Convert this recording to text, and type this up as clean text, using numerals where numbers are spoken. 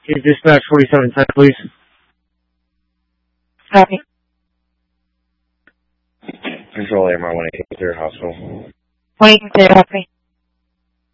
Is dispatch 4710, please? Copy. Control AMR 180 Hospital. 180, copy.